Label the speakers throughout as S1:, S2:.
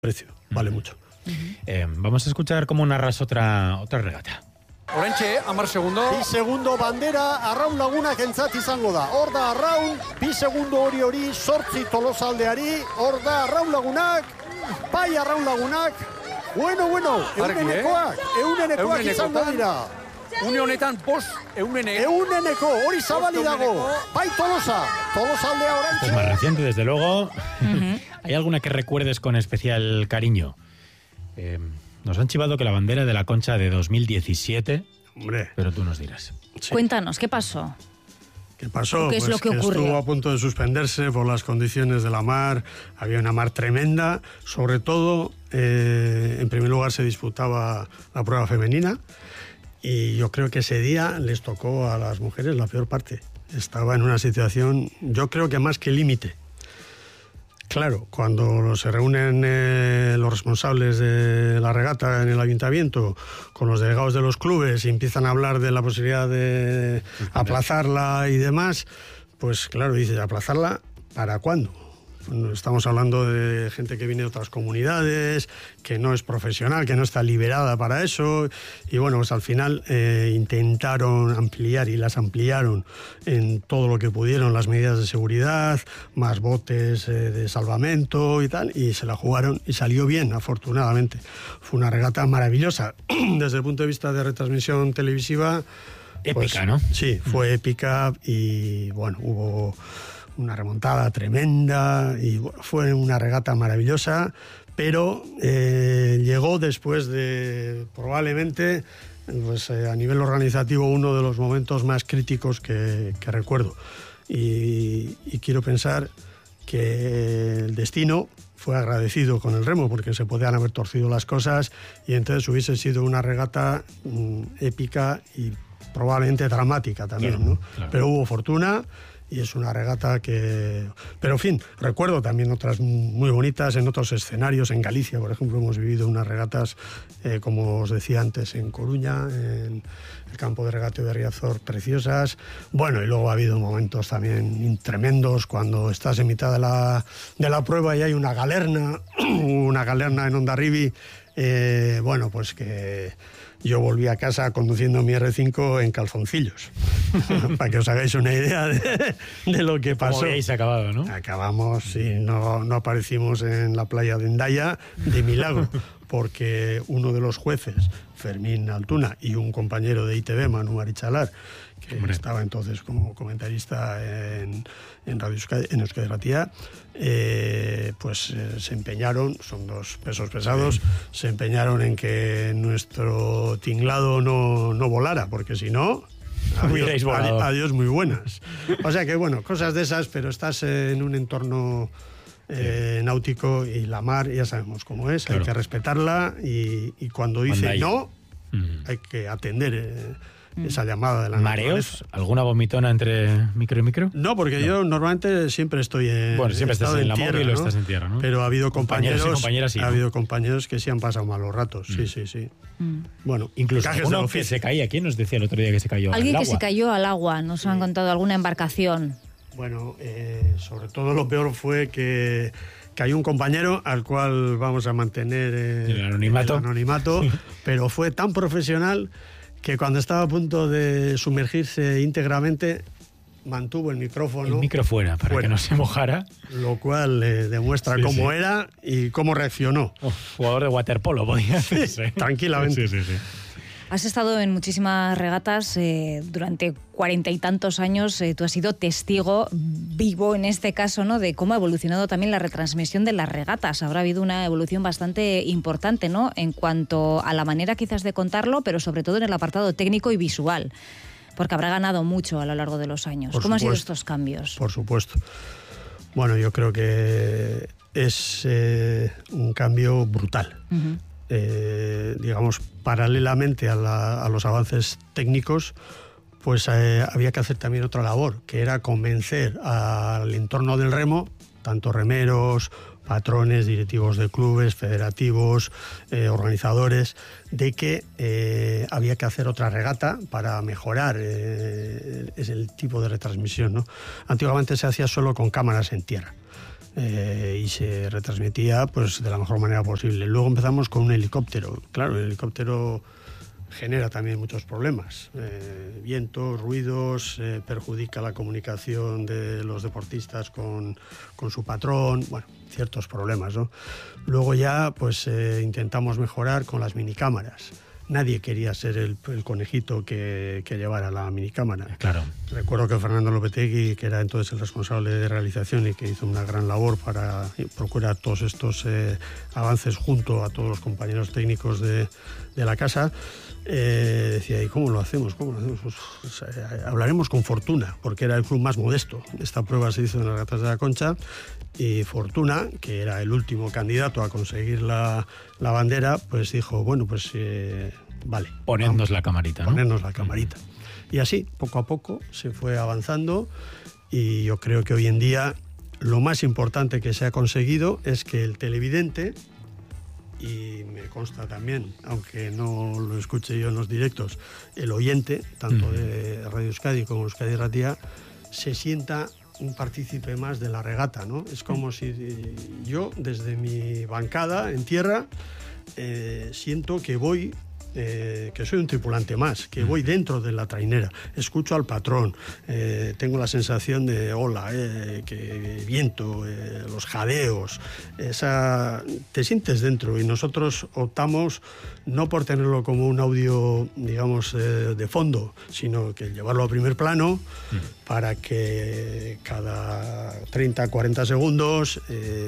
S1: precio, vale mucho.
S2: Vamos a escuchar cómo narras otra regata.
S3: Oraintxe, 10 segundo.
S1: Bi segundo bandera, Arraun Lagunak entzat izango da. Hor da Arraun, bi segundo hori, 8 Tolosaldeari. Hor da Arraun Lagunak, bai Arraun Lagunak. Bueno, eunenekoak izango dira.
S3: Une honetan, eunene.
S1: Euneneko, hori zabali dago. Bai Tolosaldea oraintxe.
S2: Pues más reciente, desde luego. ¿Hay alguna que recuerdes con especial cariño? Nos han chivado que la bandera de la Concha de 2017,
S1: hombre,
S2: pero tú nos dirás.
S4: Sí. Cuéntanos, ¿qué pasó?
S1: ¿Qué pasó?
S4: ¿Qué es lo que ocurrió?
S1: Estuvo a punto de suspenderse por las condiciones de la mar, había una mar tremenda, sobre todo, en primer lugar se disputaba la prueba femenina y yo creo que ese día les tocó a las mujeres la peor parte. Estaba en una situación, yo creo que más que límite. Claro, cuando se reúnen los responsables de la regata en el ayuntamiento con los delegados de los clubes y empiezan a hablar de la posibilidad de aplazarla y demás, pues claro, dices, ¿aplazarla para cuándo? Bueno, estamos hablando de gente que viene de otras comunidades, que no es profesional, que no está liberada para eso, y bueno, pues al final intentaron ampliar y las ampliaron en todo lo que pudieron las medidas de seguridad, más botes de salvamento y tal, y se la jugaron y salió bien, afortunadamente. Fue una regata maravillosa desde el punto de vista de retransmisión televisiva.
S2: Épica,
S1: pues,
S2: ¿no?
S1: Sí, fue épica y bueno, hubo una remontada tremenda y bueno, fue una regata maravillosa, pero llegó después de probablemente pues, a nivel organizativo uno de los momentos más críticos que recuerdo y quiero pensar que el destino fue agradecido con el remo porque se podían haber torcido las cosas y entonces hubiese sido una regata épica y probablemente dramática también, claro, ¿no? Claro. Pero hubo fortuna. Y es una regata que... Pero, en fin, recuerdo también otras muy bonitas en otros escenarios. En Galicia, por ejemplo, hemos vivido unas regatas, como os decía antes, en Coruña, en el campo de regateo de Riazor, preciosas. Bueno, y luego ha habido momentos también tremendos cuando estás en mitad de la prueba y hay una galerna en Hondarribia. Bueno, pues que... Yo volví a casa conduciendo mi R5 en calzoncillos, para que os hagáis una idea de lo que pasó.
S2: ¿Cómo habéis acabado, no?
S1: Acabamos y no aparecimos en la playa de Hendaya de milagro, porque uno de los jueces, Fermín Altuna, y un compañero de ITV, Manu Marichalar, que estaba entonces como comentarista en Radio Euskadi, en Euskadi Ratia, pues se empeñaron, son dos pesos pesados, se empeñaron en que nuestro tinglado no volara, porque si no, adiós muy buenas. O sea que bueno, cosas de esas, pero estás en un entorno náutico y la mar, ya sabemos cómo es, claro. Hay que respetarla y cuando dice no, hay que atender esa llamada de la
S2: ¿Mareos? ¿Alguna vomitona entre micro y micro?
S1: No, porque yo normalmente siempre estoy en...
S2: Bueno, siempre estás en la
S1: tierra,
S2: móvil o
S1: ¿no?
S2: Estás en tierra, ¿no?
S1: Pero ha habido compañeros...
S2: y compañeras, sí, ¿no?
S1: Ha habido compañeros que sí han pasado malos ratos, sí. Bueno,
S2: incluso uno que se caía. ¿Quién nos decía el otro día que se cayó al agua?
S4: Alguien que se cayó al agua, nos han contado alguna embarcación.
S1: Bueno, sobre todo lo peor fue que hay un compañero al cual vamos a mantener
S2: el anonimato,
S1: pero fue tan profesional que cuando estaba a punto de sumergirse íntegramente mantuvo el micrófono.
S2: El micro fuera, para que no se mojara.
S1: Lo cual demuestra cómo era y cómo reaccionó.
S2: Jugador de waterpolo, podía hacerse.
S1: Tranquilamente.
S2: Sí.
S4: Has estado en muchísimas regatas durante 40 y tantos años. Tú has sido testigo vivo, en este caso, ¿no?, de cómo ha evolucionado también la retransmisión de las regatas. Habrá habido una evolución bastante importante, ¿no?, en cuanto a la manera quizás de contarlo, pero sobre todo en el apartado técnico y visual, porque habrá ganado mucho a lo largo de los años. ¿Cómo han sido estos cambios?
S1: Por supuesto. Bueno, yo creo que es un cambio brutal. Digamos, paralelamente a los avances técnicos, pues había que hacer también otra labor, que era convencer al entorno del remo, tanto remeros, patrones, directivos de clubes, federativos, organizadores, de que había que hacer otra regata para mejorar el tipo de retransmisión, ¿no? Antiguamente se hacía solo con cámaras en tierra. y se retransmitía pues de la mejor manera posible. Luego empezamos con un helicóptero. Claro, el helicóptero genera también muchos problemas. Vientos, ruidos, perjudica la comunicación de los deportistas con su patrón, bueno, ciertos problemas, ¿no? Luego ya pues intentamos mejorar con las minicámaras. Nadie quería ser el conejito que llevara la minicámara.
S2: Claro.
S1: Recuerdo que Fernando Lopetegui, que era entonces el responsable de realización y que hizo una gran labor para procurar todos estos avances junto a todos los compañeros técnicos de la casa, decía, ¿y cómo lo hacemos? Pues, hablaremos con Fortuna, porque era el club más modesto. Esta prueba se hizo en las Regatas de la Concha y Fortuna, que era el último candidato a conseguir la bandera, pues dijo, bueno, pues vale.
S2: Ponednos la camarita, ¿no?
S1: Ponernos la camarita. Y así, poco a poco, se fue avanzando y yo creo que hoy en día lo más importante que se ha conseguido es que el televidente, y me consta también, aunque no lo escuche yo en los directos, el oyente, tanto de Radio Euskadi como Euskadi Ratia, se sienta un partícipe más de la regata, ¿no? Es como si yo, desde mi bancada en tierra, siento que voy, que soy un tripulante más, que voy dentro de la trainera, escucho al patrón, tengo la sensación de ola, que viento, los jadeos, te sientes dentro, y nosotros optamos no por tenerlo como un audio, digamos, de fondo, sino que llevarlo a primer plano para que cada 30, 40 segundos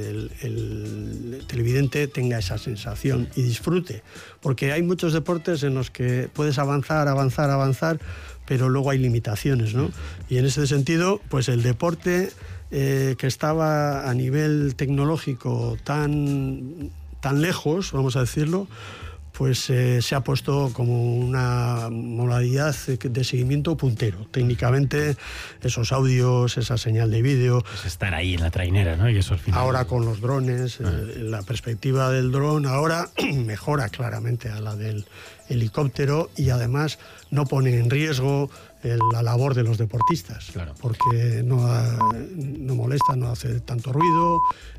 S1: el televidente tenga esa sensación y disfrute, porque hay muchos deportes en los que puedes avanzar, pero luego hay limitaciones, ¿no? Y en ese sentido, pues el deporte que estaba a nivel tecnológico tan lejos, vamos a decirlo, pues se ha puesto como una modalidad de seguimiento puntero. Técnicamente, esos audios, esa señal de vídeo...
S2: Pues estar ahí en la trainera, ¿no? Y eso al final...
S1: Ahora con los drones, la perspectiva del dron ahora mejora claramente a la del helicóptero, y además no pone en riesgo la labor de los deportistas,
S2: claro,
S1: porque no molesta, no hace tanto ruido,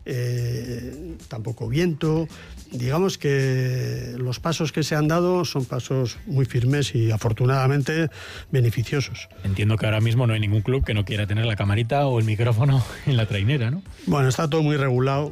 S1: tampoco viento. Digamos que los pasos que se han dado son pasos muy firmes y afortunadamente beneficiosos.
S2: Entiendo que ahora mismo no hay ningún club que no quiera tener la camarita o el micrófono en la trainera, ¿no?
S1: Bueno, está todo muy regulado,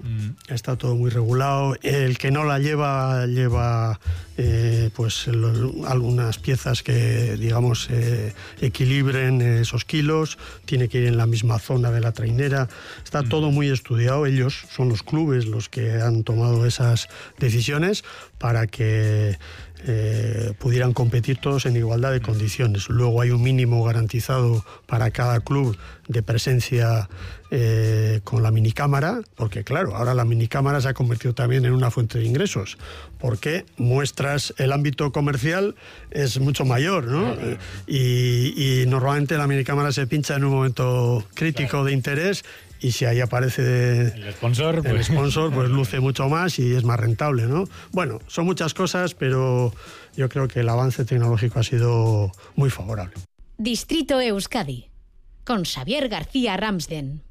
S1: El que no la lleva pues algunas piezas que, digamos, equilibren esos kilos, tiene que ir en la misma zona de la trainera. Está todo muy estudiado. Ellos son los clubes los que han tomado esas decisiones para que pudieran competir todos en igualdad de condiciones. Luego hay un mínimo garantizado para cada club de presencia con la minicámara, porque claro, ahora la minicámara se ha convertido también en una fuente de ingresos, porque muestras el ámbito comercial es mucho mayor, ¿no? Y normalmente la minicámara se pincha en un momento crítico de interés, y si ahí aparece
S2: el sponsor,
S1: pues luce mucho más y es más rentable, ¿no? Bueno, son muchas cosas, pero yo creo que el avance tecnológico ha sido muy favorable.
S5: Distrito Euskadi, con Xavier García Ramsden.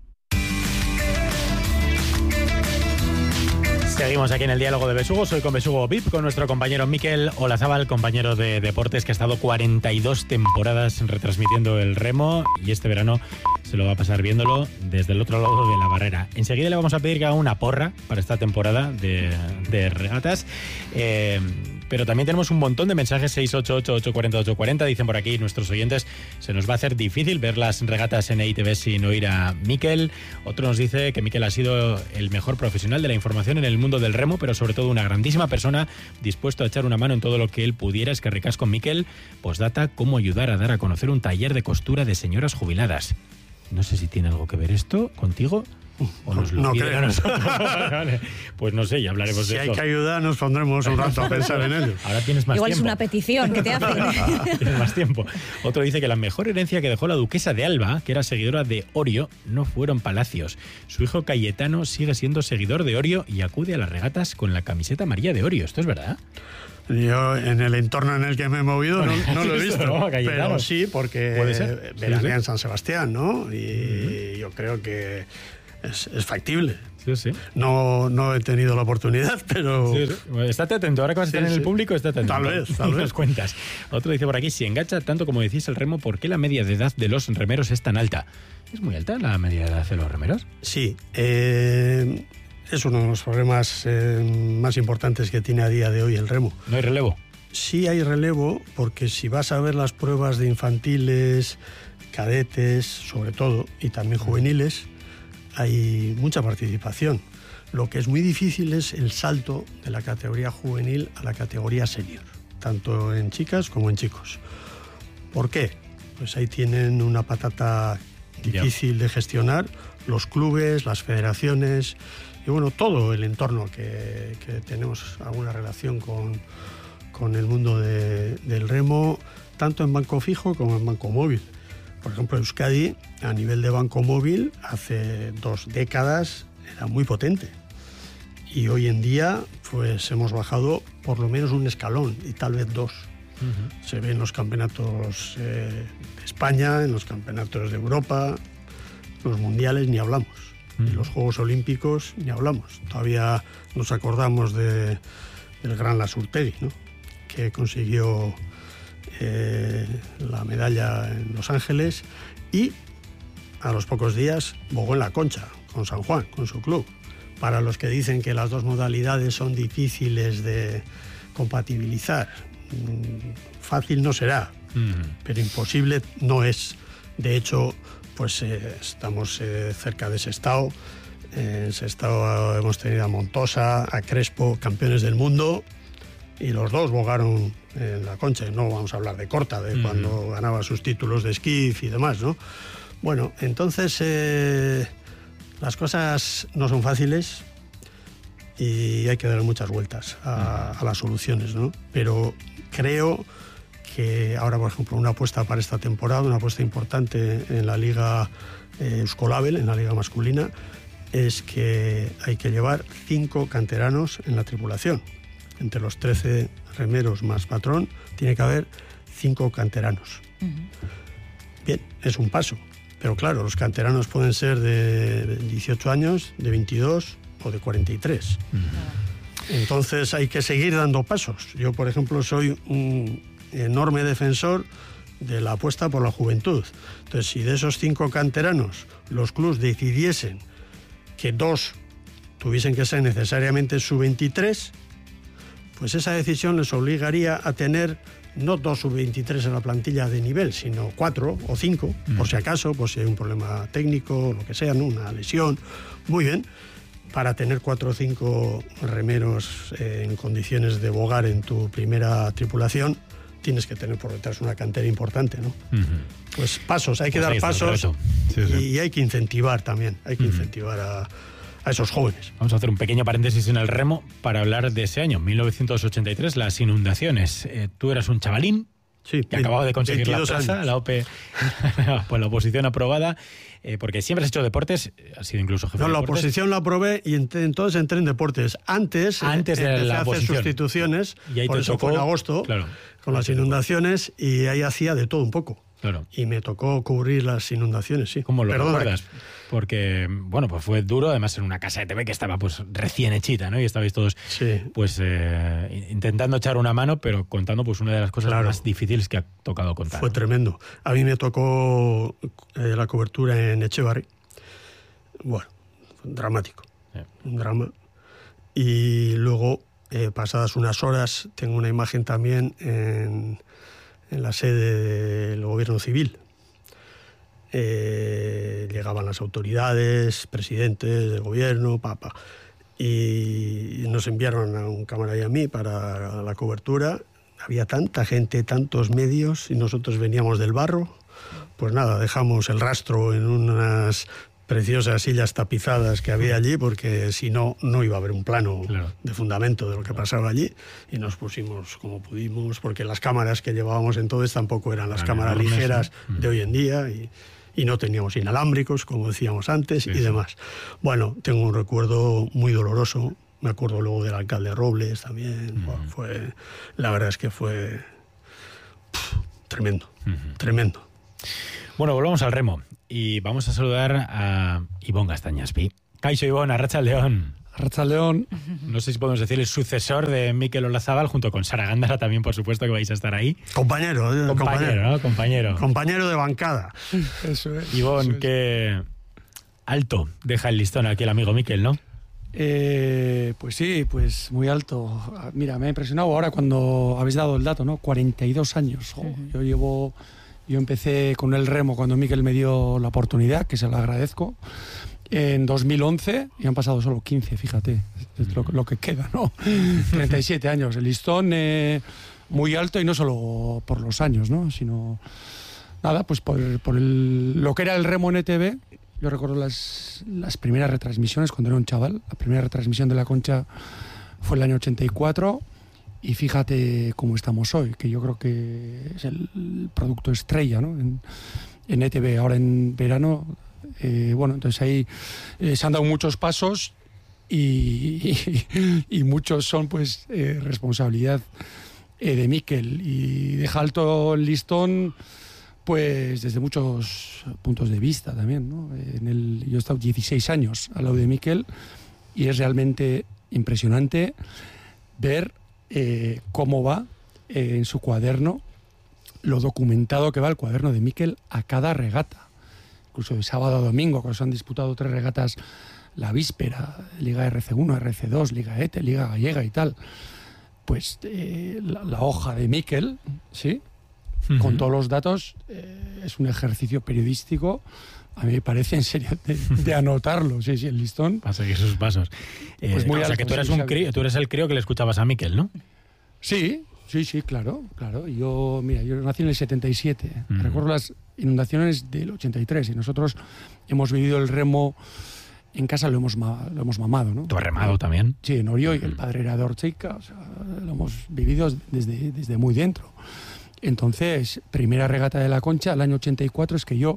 S2: Seguimos aquí en el Diálogo de Besugo. Soy con Besugo VIP, con nuestro compañero Mikel Olazábal, compañero de deportes que ha estado 42 temporadas retransmitiendo el remo, y este verano se lo va a pasar viéndolo desde el otro lado de la barrera. Enseguida le vamos a pedir que haga una porra para esta temporada de regatas. Pero también tenemos un montón de mensajes, 688-840-840. Dicen por aquí nuestros oyentes, se nos va a hacer difícil ver las regatas en EITV sin oír a Mikel. Otro nos dice que Mikel ha sido el mejor profesional de la información en el mundo del remo, pero sobre todo una grandísima persona, dispuesto a echar una mano en todo lo que él pudiera. Es que ricasco Mikel. Postdata, cómo ayudar a dar a conocer un taller de costura de señoras jubiladas. No sé si tiene algo que ver esto contigo. ¿O nos lo piden a nosotros? Vale. Pues no sé, ya hablaremos de eso.
S1: Si hay que ayudar, nos pondremos un rato a pensar en ello.
S2: Ahora tienes más
S4: Igual
S2: tiempo.
S4: Es una petición que te hacen.
S2: Tienes más tiempo. Otro dice que la mejor herencia que dejó la duquesa de Alba, que era seguidora de Orio, no fueron palacios. Su hijo Cayetano sigue siendo seguidor de Orio y acude a las regatas con la camiseta amarilla de Orio. ¿Esto es verdad?
S1: Yo, en el entorno en el que me he movido, no lo he visto.
S2: ¿No?
S1: Pero sí, porque
S2: ¿puede ser?
S1: veranean en San Sebastián, ¿no? Y yo creo que es factible.
S2: Sí, sí.
S1: No he tenido la oportunidad, pero...
S2: Sí, sí. Bueno, estate atento, ahora que vas a estar en el público, estate atento.
S1: Tal vez.
S2: Nos cuentas. Otro dice por aquí, si engancha tanto como decís el remo, ¿por qué la media de edad de los remeros es tan alta? ¿Es muy alta la media de edad de los remeros?
S1: Sí, es uno de los problemas más importantes que tiene a día de hoy el remo.
S2: ¿No hay relevo?
S1: Sí hay relevo, porque si vas a ver las pruebas de infantiles, cadetes, sobre todo, y también juveniles, hay mucha participación. Lo que es muy difícil es el salto de la categoría juvenil a la categoría senior, tanto en chicas como en chicos. ¿Por qué? Pues ahí tienen una patata difícil de gestionar, los clubes, las federaciones y bueno, todo el entorno que tenemos alguna relación con el mundo del remo, tanto en banco fijo como en banco móvil. Por ejemplo, Euskadi, a nivel de banco móvil, hace 2 décadas era muy potente. Y hoy en día, pues hemos bajado por lo menos un escalón, y tal vez 2. Uh-huh. Se ve en los campeonatos de España, en los campeonatos de Europa, los mundiales ni hablamos. Uh-huh. Y los Juegos Olímpicos ni hablamos. Todavía nos acordamos del gran Lasurtegui, ¿no? Que consiguió la medalla en Los Ángeles y a los pocos días bogó en la Concha con San Juan, con su club. Para los que dicen que las 2 modalidades son difíciles de compatibilizar, fácil no será, pero imposible no es. De hecho, pues estamos cerca de Sestao. En Sestao hemos tenido a Montosa, a Crespo, campeones del mundo, y los 2 bogaron en la Concha. No vamos a hablar de Corta, de cuando ganaba sus títulos de esquif y demás, ¿no? Bueno, entonces las cosas no son fáciles y hay que dar muchas vueltas a las soluciones, ¿no? Pero creo que ahora, por ejemplo, una apuesta para esta temporada, una apuesta importante en la Liga Euskolabel, en la Liga masculina, es que hay que llevar 5 canteranos en la tripulación. Entre los 13 remeros más patrón, tiene que haber 5 canteranos. Uh-huh. Bien, es un paso. Pero claro, los canteranos pueden ser de 18 años, de 22 o de 43. Uh-huh. Entonces hay que seguir dando pasos. Yo, por ejemplo, soy un enorme defensor de la apuesta por la juventud. Entonces, si de esos 5 canteranos los clubs decidiesen que 2 tuviesen que ser necesariamente sub-23, pues esa decisión les obligaría a tener no 2 sub-23 en la plantilla de nivel, sino 4 o 5, por si acaso, por si hay un problema técnico o lo que sea, ¿no? Una lesión. Muy bien, para tener 4 o 5 remeros en condiciones de bogar en tu primera tripulación, tienes que tener por detrás una cantera importante, ¿no? Uh-huh. Pues pasos, hay que dar pasos y hay que incentivar también, hay que incentivar a esos jóvenes.
S2: Vamos a hacer un pequeño paréntesis en el remo para hablar de ese año, 1983, las inundaciones. Tú eras un chavalín,
S1: sí,
S2: que acababa de conseguir la plaza, años. La OPE, pues la oposición aprobada, porque siempre has hecho deportes, has sido incluso jefe de deportes.
S1: La oposición la aprobé y entonces entré en deportes. Antes
S2: de la
S1: hacer sustituciones,
S2: y ahí
S1: por eso fue en agosto,
S2: claro,
S1: con las inundaciones, y ahí hacía de todo un poco.
S2: Claro.
S1: Y me tocó cubrir las inundaciones, sí.
S2: ¿Cómo lo recuerdas? Porque, bueno, pues fue duro, además en una casa de TV que estaba pues recién hechita, ¿no? Y estabais todos pues intentando echar una mano, pero contando pues una de las cosas más difíciles que ha tocado contar.
S1: Fue tremendo. A mí me tocó la cobertura en Echevarri. Bueno, dramático. Sí. Un drama. Y luego, pasadas unas horas, tengo una imagen también en la sede del gobierno civil. Llegaban las autoridades, presidentes del gobierno, papa, y nos enviaron a un cámara y a mí para la cobertura. Había tanta gente, tantos medios, y nosotros veníamos del barro. Pues nada, dejamos el rastro en unas preciosas sillas tapizadas que había allí, porque si no, no iba a haber un plano de fundamento de lo que pasaba allí, y nos pusimos como pudimos, porque las cámaras que llevábamos entonces tampoco eran las cámaras ligeras de hoy en día, y no teníamos inalámbricos, como decíamos antes, y demás. Bueno, tengo un recuerdo muy doloroso. Me acuerdo luego del alcalde Robles también. Bueno, la verdad es que fue tremendo, tremendo.
S2: Bueno, volvamos al remo y vamos a saludar a Ivonne Gastanyaspi, Kaixo Ibon, Arratsaldeon.
S6: Arratsaldeon.
S2: No sé si podemos decir el sucesor de Mikel Olazábal, junto con Sara Gándara también, por supuesto, que vais a estar ahí.
S1: Compañero,
S2: ¿no? Compañero.
S1: Compañero de bancada.
S6: Eso es.
S2: Ibon, qué alto deja el listón aquí el amigo Mikel, ¿no?
S6: Pues sí, pues muy alto. Mira, me ha impresionado ahora cuando habéis dado el dato, ¿no? 42 años. Yo empecé con el remo cuando Mikel me dio la oportunidad, que se lo agradezco, en 2011, y han pasado solo 15, fíjate, es lo que queda, ¿no? 37 años. El listón muy alto, y no solo por los años, ¿no? Sino, nada, pues por lo que era el remo en ETV. Yo recuerdo las primeras retransmisiones cuando era un chaval. La primera retransmisión de La Concha fue el año 84, y fíjate cómo estamos hoy, que yo creo que es el producto estrella, ¿no? En ETV, ahora en verano. Bueno, entonces ahí se han dado muchos pasos y muchos son pues responsabilidad de Mikel, y deja alto el listón pues desde muchos puntos de vista también, ¿no? Yo he estado 16 años al lado de Mikel, y es realmente impresionante ver cómo va en su cuaderno, lo documentado que va el cuaderno de Mikel a cada regata. Incluso de sábado a domingo, cuando se han disputado 3 regatas la víspera, Liga RC1, RC2, Liga ETE, Liga Gallega y tal, pues la hoja de Mikel, ¿sí? Con todos los datos, es un ejercicio periodístico, a mí me parece, en serio, de anotarlo, sí, el listón.
S2: A seguir sus pasos.
S6: Pues muy
S2: o sea,
S6: alto,
S2: que tú eres
S6: sí,
S2: tú eres el crío que le escuchabas a Mikel, ¿no?
S6: Sí, claro. Yo nací en el 77. Recuerdo las inundaciones del 83, y nosotros hemos vivido el remo en casa, lo hemos mamado, ¿no?
S2: ¿Tú has remado también?
S6: Sí, en Orio, y el padre era de Orcheica, o sea, lo hemos vivido desde muy dentro. Entonces, primera regata de La Concha, el año 84, es que yo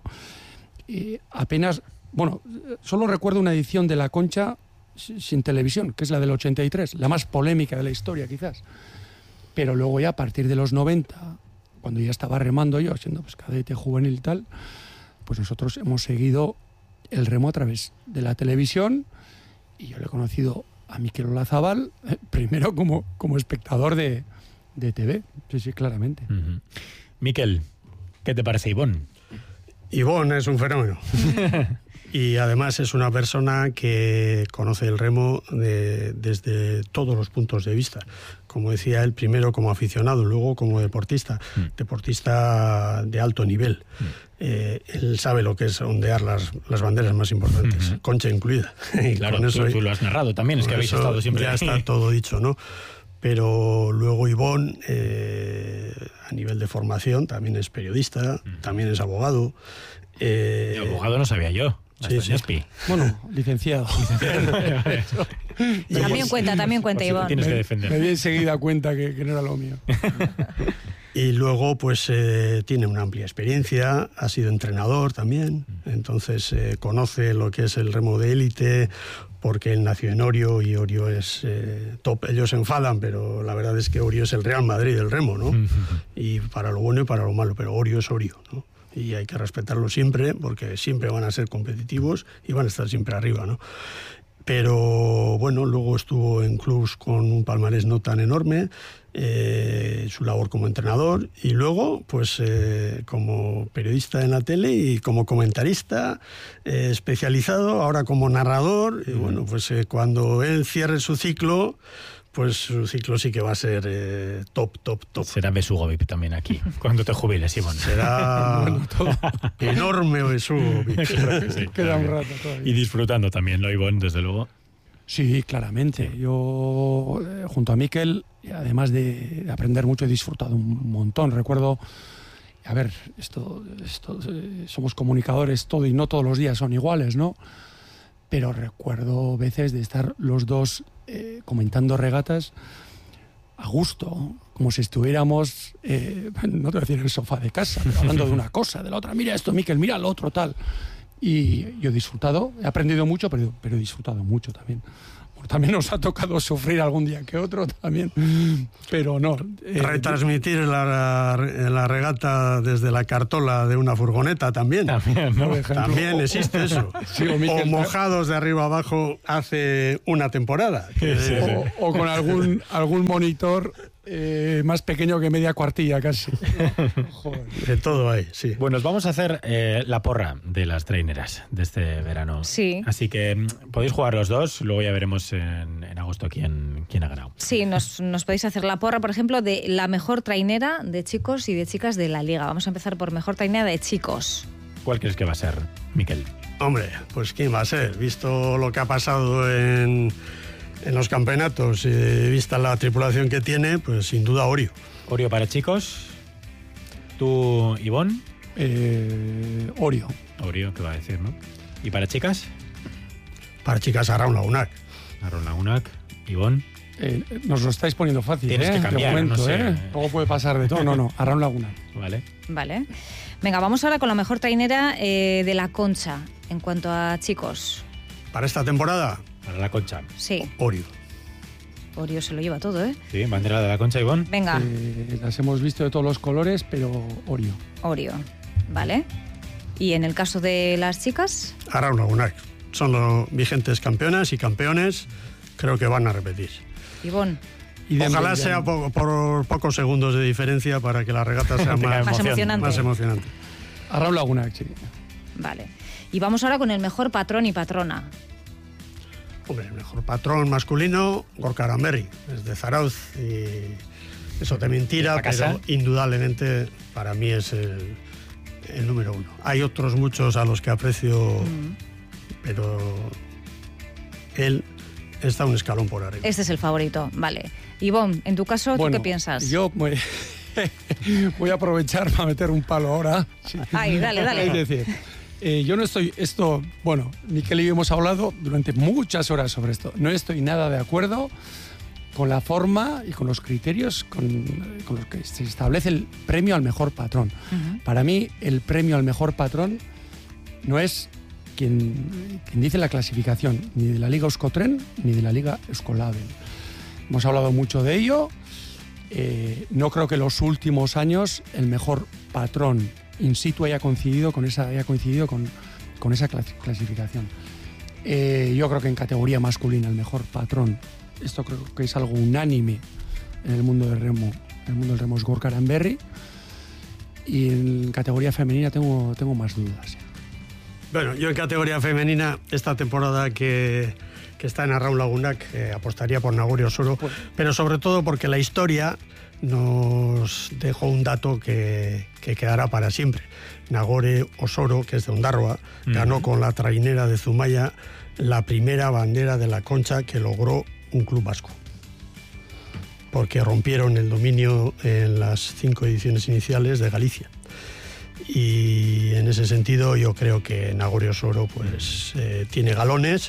S6: solo recuerdo una edición de La Concha sin televisión, que es la del 83, la más polémica de la historia quizás. Pero luego ya a partir de los 90, cuando ya estaba remando yo, siendo pues cadete juvenil y tal, pues nosotros hemos seguido el remo a través de la televisión, y yo le he conocido a Mikel Olazábal primero como espectador de TV, sí, claramente.
S2: Mikel, ¿qué te parece Ibon?
S1: Ibon es un fenómeno. Y además es una persona que conoce el remo desde todos los puntos de vista. Como decía él, primero como aficionado, luego como deportista de alto nivel. Él sabe lo que es ondear las banderas más importantes, Concha incluida. Y
S2: claro,
S1: con eso,
S2: tú lo has narrado también, es que habéis estado siempre
S1: ya
S2: ahí.
S1: está todo dicho, ¿no? Pero luego Ibon, a nivel de formación, también es periodista, también es abogado.
S2: Abogado no sabía yo.
S1: Sí.
S6: Bueno, licenciado.
S4: También cuenta, Ibon.
S2: Tienes que defender.
S6: Me di enseguida cuenta que no era lo mío.
S1: Y luego, pues, tiene una amplia experiencia, ha sido entrenador también, entonces conoce lo que es el remo de élite, porque él nació en Orio, y Orio es top. Ellos se enfadan, pero la verdad es que Orio es el Real Madrid del remo, ¿no? Y para lo bueno y para lo malo, pero Orio es Orio, ¿no? Y hay que respetarlo siempre, porque siempre van a ser competitivos y van a estar siempre arriba, ¿no? Pero bueno, luego estuvo en clubs con un palmarés no tan enorme, su labor como entrenador, y luego pues como periodista en la tele y como comentarista especializado, ahora como narrador. Y bueno, pues cuando él cierre su ciclo, pues su ciclo sí que va a ser top.
S2: Será Besugo VIP también aquí, cuando te jubiles, Ibon.
S1: Será enorme Besugo VIP.
S2: Claro que sí,
S6: Queda un rato todavía.
S2: Y disfrutando también, ¿no, Ibon? Desde luego.
S6: Sí, claramente. Yo, junto a Mikel, además de aprender mucho, he disfrutado un montón. Recuerdo, a ver, esto somos comunicadores todo, y no todos los días son iguales, ¿no? Pero recuerdo veces de estar los dos comentando regatas a gusto, como si estuviéramos, no te voy a decir en el sofá de casa, pero hablando de una cosa, de la otra. Mira esto, Mikel, mira lo otro, tal. Y yo he disfrutado, he aprendido mucho, pero he disfrutado mucho también. también nos ha tocado sufrir algún día que otro también, pero no.
S1: Retransmitir la regata desde la cartola de una furgoneta también.
S2: También, ¿no?
S6: Por ejemplo,
S1: También existe eso.
S6: Sí,
S1: o mojados de arriba abajo hace una temporada.
S6: O con algún monitor más pequeño que media cuartilla casi. Joder.
S1: De todo hay, sí.
S2: Bueno, os vamos a hacer la porra de las traineras de este verano.
S4: Sí.
S2: Así que podéis jugar los dos, luego ya veremos en agosto quién ha ganado.
S4: Sí, nos podéis hacer la porra, por ejemplo, de la mejor trainera de chicos y de chicas de la liga. Vamos a empezar por mejor trainera de chicos.
S2: ¿Cuál crees que va a ser, Miquel?
S1: Hombre, pues ¿quién va a ser? Visto lo que ha pasado en los campeonatos, vista la tripulación que tiene, pues sin duda Orio.
S2: Orio para chicos. ¿Tú, Ivonne?
S6: Orio.
S2: Orio, ¿qué va a decir, no? ¿Y para chicas?
S1: Para chicas Arraun Lagunac.
S2: Arron Lagunac. Ivonne.
S6: Nos lo estáis poniendo fácil.
S2: Tienes que cambiar,
S6: de momento,
S2: no sé.
S6: Luego puede pasar de todo. No, Arraun Laguna.
S2: Vale.
S4: Vale. Venga, vamos ahora con la mejor trainera de la Concha en cuanto a chicos.
S1: Para esta temporada,
S2: Para la Concha.
S4: Sí,
S1: Orio.
S4: Orio se lo lleva todo, ¿eh?
S2: Sí, bandera de la Concha, Ivonne.
S4: Venga,
S6: Las hemos visto de todos los colores, pero Orio.
S4: Orio. Vale. ¿Y en el caso de las chicas?
S1: Arraun Lagunac. Son los vigentes campeonas y campeones. Creo que van a repetir.
S4: Ivonne.
S6: Y de
S1: Ojalá
S6: Melilla.
S1: sea por pocos segundos de diferencia para que la regata sea
S2: Tenga
S1: más,
S4: Más
S2: emoción.
S4: emocionante.
S1: más emocionante.
S6: Arraun Laguna, sí.
S4: Vale. Y vamos ahora con el mejor patrón y patrona.
S1: Hombre, el mejor patrón masculino, Gorka Aranberri, es de Zarauz. Y eso te mentira,
S2: ¿Esta casa?
S1: pero indudablemente para mí es el número uno. Hay otros muchos a los que aprecio, pero él está un escalón por arriba.
S4: Este es el favorito, vale. Ivonne, en tu caso, ¿tú qué piensas?
S6: Yo voy a aprovechar para meter un palo ahora. Sí.
S4: Ay, dale.
S6: Es decir, yo no estoy, bueno, Miquel y yo hemos hablado durante muchas horas sobre esto. No estoy nada de acuerdo con la forma y con los criterios con los que se establece el premio al mejor patrón. Para mí, el premio al mejor patrón no es quien dice la clasificación, ni de la Liga Euskotren ni de la Liga Euskolabel. Hemos hablado mucho de ello. No creo que en los últimos años el mejor patrón in situ haya coincidido con esa clasificación. Yo creo que en categoría masculina el mejor patrón, esto creo que es algo unánime en el mundo del remo, es Gorka Aranberri, y en categoría femenina tengo más dudas.
S1: Bueno, yo en categoría femenina, esta temporada que está en Arraun Lagunac, apostaría por Nagore Osoro, pero sobre todo porque la historia nos dejó un dato que quedará para siempre. Nagore Osoro, que es de Ondarroa, ganó con la trainera de Zumaya la primera bandera de la Concha que logró un club vasco, porque rompieron el dominio en las 5 ediciones iniciales de Galicia. Y en ese sentido yo creo que Nagore Osoro pues, tiene galones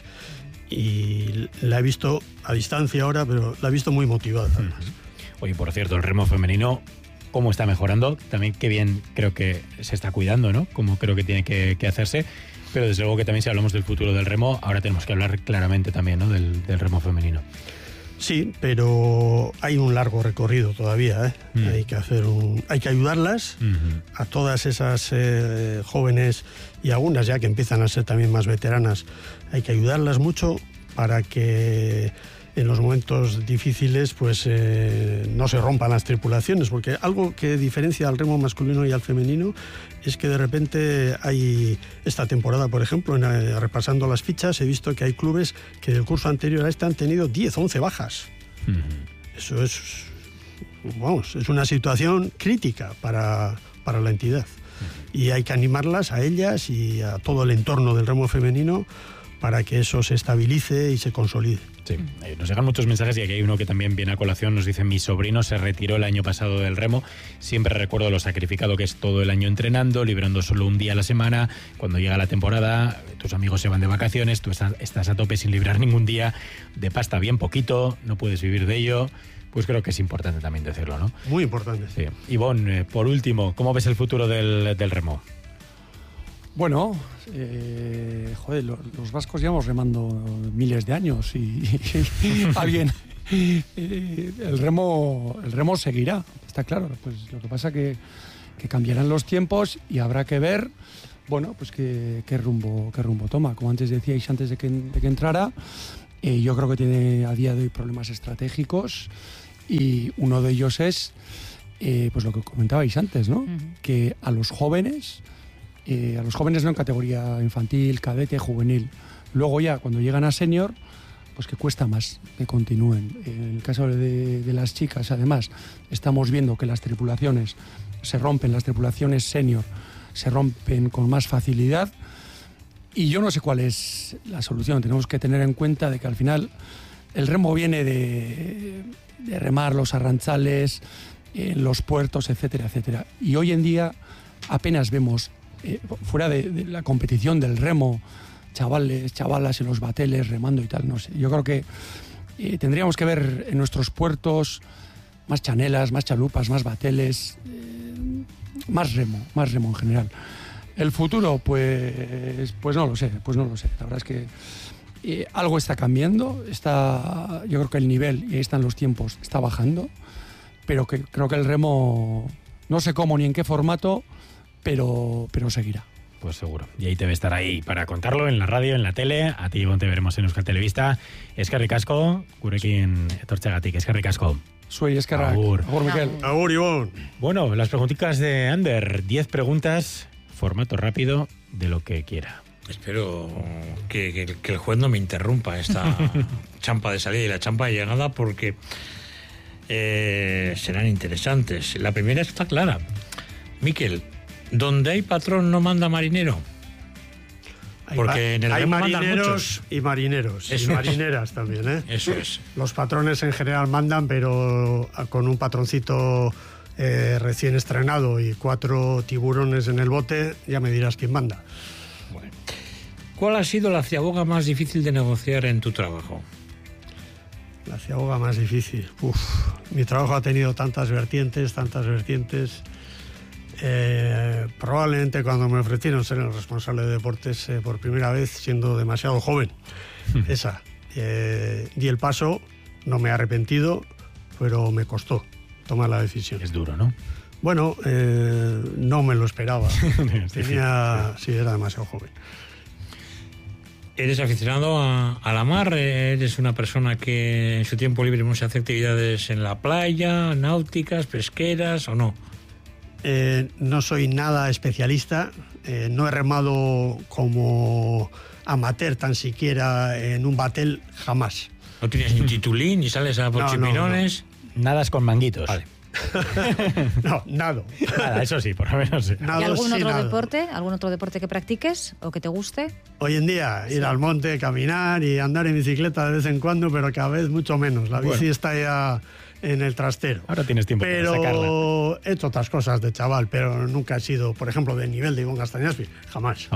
S1: y la he visto a distancia ahora, pero la he visto muy motivada además.
S2: Oye, por cierto, el remo femenino, cómo está mejorando, también qué bien creo que se está cuidando, ¿no? Como creo que tiene que hacerse, pero desde luego que también si hablamos del futuro del remo, ahora tenemos que hablar claramente también, ¿no? del remo femenino.
S1: Sí, pero hay un largo recorrido todavía, ¿eh? Hay que ayudarlas a todas esas jóvenes y algunas ya que empiezan a ser también más veteranas. Hay que ayudarlas mucho para que en los momentos difíciles pues no se rompan las tripulaciones, porque algo que diferencia al remo masculino y al femenino es que de repente hay, esta temporada por ejemplo, repasando las fichas, he visto que hay clubes que del curso anterior a este han tenido 10 o 11 bajas. Eso es, vamos, es una situación crítica para la entidad. Y hay que animarlas a ellas y a todo el entorno del remo femenino para que eso se estabilice y se consolide.
S2: Sí, nos llegan muchos mensajes y aquí hay uno que también viene a colación. Nos dice: mi sobrino se retiró el año pasado del remo. Siempre recuerdo lo sacrificado que es todo el año entrenando, librando solo un día a la semana. Cuando llega la temporada, tus amigos se van de vacaciones, tú estás a tope sin librar ningún día, de pasta bien poquito, no puedes vivir de ello. Pues creo que es importante también decirlo, ¿no?
S1: Muy importante.
S2: Sí. Ivonne, por último, ¿cómo ves el futuro del remo?
S6: Bueno, los vascos llevamos remando miles de años y alguien... el remo seguirá, está claro. Pues lo que pasa que cambiarán los tiempos y habrá que ver, bueno, pues qué rumbo toma. Como antes decíais, antes de que entrara, yo creo que tiene a día de hoy problemas estratégicos y uno de ellos es, pues lo que comentabais antes, ¿no? Que a los jóvenes no en categoría infantil, cadete, juvenil, luego ya cuando llegan a senior, pues que cuesta más que continúen. En el caso de las chicas, además, estamos viendo que las tripulaciones senior se rompen con más facilidad y yo no sé cuál es la solución. Tenemos que tener en cuenta de que al final el remo viene de remar los arranchales, los puertos, etcétera, etcétera. Y hoy en día apenas vemos, fuera de la competición del remo, chavales, chavalas en los bateles remando y tal, no sé. Yo creo que tendríamos que ver en nuestros puertos más chanelas, más chalupas, más bateles, más remo en general. El futuro, pues no lo sé. La verdad es que algo está cambiando, yo creo que el nivel, y ahí están los tiempos, está bajando, pero creo que el remo, no sé cómo ni en qué formato, pero seguirá.
S2: Pues seguro. Y ahí te ve estar ahí para contarlo en la radio, en la tele. A ti, Ivonne, te veremos en Euskal Telebista. Eskerrik asko, gurekin etortzeagatik. Eskerrik asko.
S6: Soy Eskerrak.
S2: Agur.
S6: Agur, Miquel.
S1: Agur, Ivonne.
S2: Bueno, las preguntitas de Ander. 10 preguntas, formato rápido, de lo que quiera.
S7: Espero que el juez no me interrumpa esta champa de salida y la champa de llegada, porque serán interesantes. La primera está clara. Miquel, ¿donde hay patrón no manda marinero? Porque en el
S1: hay
S7: remo mandan
S1: marineros
S7: muchos.
S1: y marineros.
S7: Eso
S1: y
S7: es.
S1: marineras también, ¿eh?
S7: Eso es.
S1: Los patrones en general mandan, pero con un patroncito recién estrenado y 4 tiburones en el bote, ya me dirás quién manda.
S7: Bueno. ¿Cuál ha sido la ciaboga más difícil de negociar en tu trabajo?
S1: La ciaboga más difícil. Mi trabajo ha tenido tantas vertientes. Probablemente cuando me ofrecieron ser el responsable de deportes por primera vez, siendo demasiado joven, esa. Di el paso, no me he arrepentido, pero me costó tomar la decisión.
S2: Es duro, ¿no?
S1: Bueno, no me lo esperaba. Era demasiado joven.
S7: ¿Eres aficionado a la mar? ¿Eres una persona que en su tiempo libre muchas hace actividades en la playa, náuticas, pesqueras o no?
S1: No soy nada especialista, no he remado como amateur tan siquiera en un batel, jamás.
S7: ¿No tienes ni titulín, ni sales a por chimirones?
S2: Nadas con manguitos.
S7: Vale.
S1: No, nada.
S2: Nada, eso sí, por lo menos sí.
S4: ¿Y algún otro deporte que practiques o que te guste?
S1: Hoy en día, ir al monte, caminar y andar en bicicleta de vez en cuando, pero cada vez mucho menos. La bici está ya en el trastero.
S2: Ahora tienes tiempo para sacarla.
S1: Pero he hecho otras cosas de chaval, pero nunca he sido, por ejemplo, del nivel de Ivonne Castañaspi. Jamás.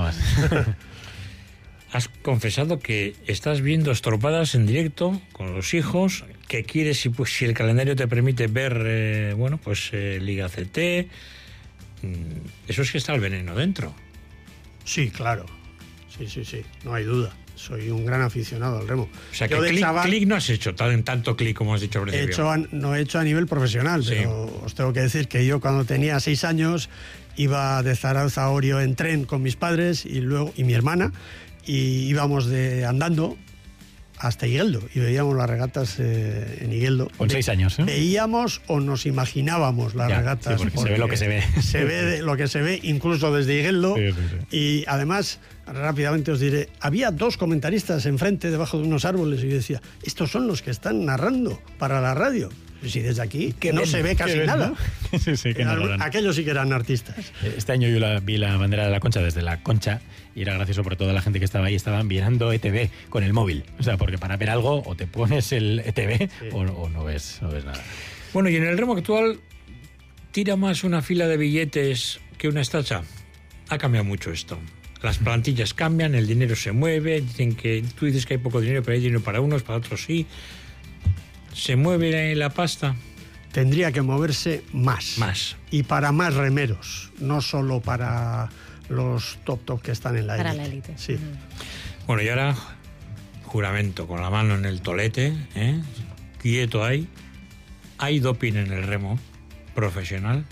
S7: Has confesado que estás viendo estropadas en directo con los hijos, que quieres, si el calendario te permite ver, Liga CT. Eso es que está el veneno dentro.
S1: Sí, claro. Sí, no hay duda. Soy un gran aficionado al remo.
S7: O sea, que clic no has hecho tanto clic como has dicho al principio.
S1: No he hecho a nivel profesional, sí. Pero os tengo que decir que yo cuando tenía 6 años iba de Zarautz a Orio en tren con mis padres y mi hermana, y íbamos andando hasta Igueldo y veíamos las regatas en Igueldo.
S2: Con 6 años, ¿eh?
S1: Veíamos o nos imaginábamos las regatas.
S2: Sí, porque se ve lo que se ve.
S1: Se ve lo que se ve incluso desde Igueldo. Sí. Y además, rápidamente os diré, había 2 comentaristas enfrente, debajo de unos árboles, y yo decía, estos son los que están narrando para la radio. Sí, desde aquí que no se ve casi nada.
S2: ¿No? Sí, que
S1: aquellos sí que eran artistas.
S2: Este año yo vi la bandera de la Concha desde la Concha y era gracioso por toda la gente que estaba ahí. Estaban mirando ETV con el móvil. O sea, porque para ver algo o te pones el ETV o no ves nada.
S7: Bueno, y en el remo actual, ¿tira más una fila de billetes que una estacha? Ha cambiado mucho esto. Las plantillas cambian, el dinero se mueve. Tú dices que hay poco dinero, pero hay dinero para unos, para otros sí. ¿Se mueve la pasta?
S1: Tendría que moverse más. Y para más remeros, no solo para los top que están en la
S4: Para
S1: élite.
S4: la élite.
S1: Sí.
S7: Bueno, y ahora, juramento, con la mano en el tolete, quieto ahí. ¿Hay doping en el remo profesional?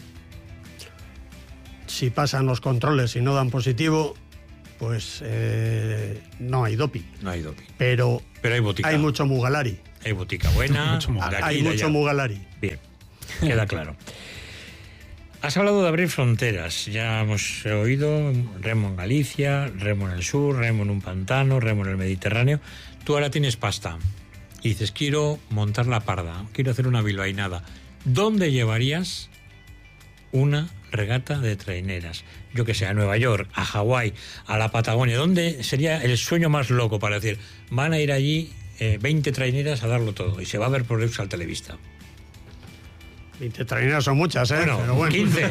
S1: Si pasan los controles y no dan positivo, pues no hay doping.
S7: No hay doping.
S1: Pero
S7: hay botica.
S1: hay mucho mugalari.
S7: Hay botica buena.
S2: Mucho mugalari.
S7: de aquí
S1: Hay
S7: y de
S1: mucho
S7: allá.
S1: mugalari.
S7: Bien, queda claro. Has hablado de abrir fronteras. Ya hemos oído remo en Galicia, remo en el sur, remo en un pantano, remo en el Mediterráneo. Tú ahora tienes pasta y dices, quiero montar la parda, quiero hacer una bilbainada. ¿Dónde llevarías una regata de traineras? Yo que sé, a Nueva York, a Hawái, a la Patagonia. ¿Dónde sería el sueño más loco para decir, van a ir allí 20 traineras a darlo todo y se va a ver por Euskal Televista?
S1: 20 traineras son muchas,
S7: Bueno,
S1: pero bueno.
S7: 15.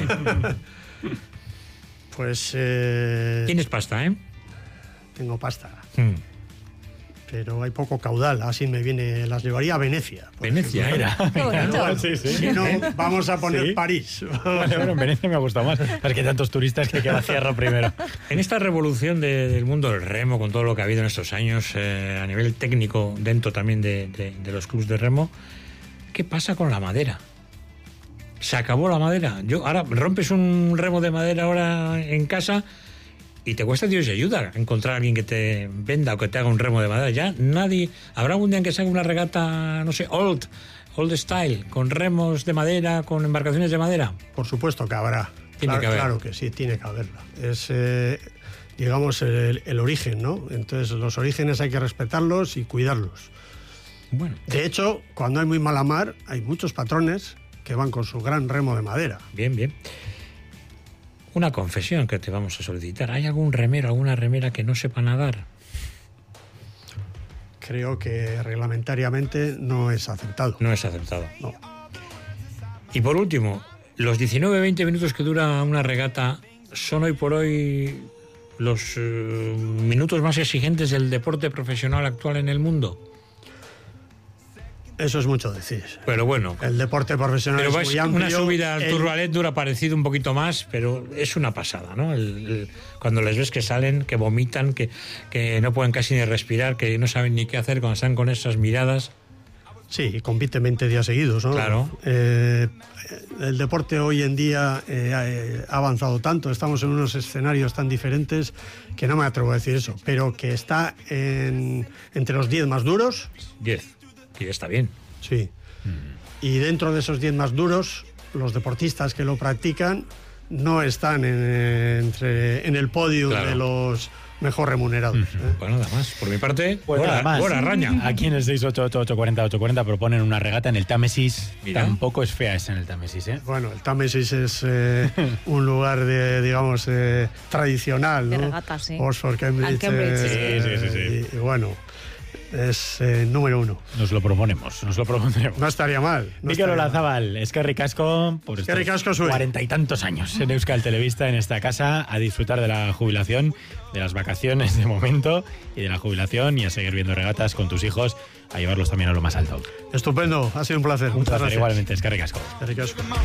S1: Pues
S7: Tienes pasta, ¿eh?
S1: tengo pasta.
S7: Hmm.
S1: Pero hay poco caudal, así me viene, las llevaría a Venecia. por
S7: Venecia
S1: ejemplo.
S7: era.
S4: Qué bonito.
S2: Sí, sí.
S1: Si no, vamos a poner
S2: Sí.
S1: París.
S2: Vale, bueno, en Venecia me ha gustado más. Es que hay tantos turistas que queda cierro primero.
S7: En esta revolución del mundo del remo, con todo lo que ha habido en estos años, a nivel técnico, dentro también de los clubes de remo, ¿qué pasa con la madera? ¿Se acabó la madera? Ahora rompes un remo de madera ahora en casa y te cuesta Dios y ayuda encontrar a alguien que te venda o que te haga un remo de madera. Ya nadie... ¿Habrá algún día en que se haga una regata, no sé, old style, con remos de madera, con embarcaciones de madera?
S1: Por supuesto que habrá.
S7: Tiene que haber.
S1: Claro que sí, tiene que haberla. Es, digamos, el origen, ¿no? Entonces, los orígenes hay que respetarlos y cuidarlos.
S7: Bueno,
S1: De hecho, cuando hay muy mala mar, hay muchos patrones que van con su gran remo de madera.
S7: bien, bien. Una confesión que te vamos a solicitar. ¿Hay algún remero, alguna remera que no sepa nadar?
S1: Creo que reglamentariamente no es aceptado.
S7: No es aceptado.
S1: No.
S7: Y por último, los 19-20 minutos que dura una regata son hoy por hoy los minutos más exigentes del deporte profesional actual en el mundo.
S1: Eso es mucho decir.
S7: Pero bueno,
S1: El deporte profesional
S7: pero
S1: es muy amplio.
S7: una subida al
S1: El-
S7: Turbalet dura parecido un poquito más, pero es una pasada, ¿no? Cuando les ves que salen, que vomitan, que no pueden casi ni respirar, que no saben ni qué hacer cuando están con esas miradas.
S1: Sí, y compite 20 días seguidos, ¿no?
S7: Claro.
S1: El deporte hoy en día ha avanzado tanto, estamos en unos escenarios tan diferentes que no me atrevo a decir eso, pero que está entre los 10 más duros,
S7: 10. Y está bien.
S1: sí. Y dentro de esos 10 más duros, los deportistas que lo practican no están en el podio
S7: Claro.
S1: de los mejor remunerados.
S7: Bueno, nada más. Por mi parte,
S2: Pues nada más.
S7: hora raña.
S2: Aquí en el 688-840-840 proponen una regata en el Támesis.
S7: Mira.
S2: Tampoco es fea esa en el Támesis, ¿eh?
S1: Bueno, el Támesis es un lugar digamos, tradicional,
S4: De
S1: ¿no?
S4: regatas, sí.
S1: Oxford, Cambridge.
S4: Al Cambridge,
S2: sí.
S1: Y bueno, es número 1.
S2: Nos lo proponemos, nos lo propondremos.
S1: No estaría mal. No
S2: Mikel
S1: estaría mal.
S2: Olazábal, eskerrik asko por estos
S1: Eskerrik asko zuei.
S2: 40 y tantos años en Euskal Televista, en esta casa, a disfrutar de la jubilación, de las vacaciones de momento y de la jubilación y a seguir viendo regatas con tus hijos, a llevarlos también a lo más alto.
S1: Estupendo, ha sido un placer.
S2: Un
S1: Muchas
S2: placer
S1: gracias.
S2: igualmente, eskerrik asko.
S1: Eskerrik asko.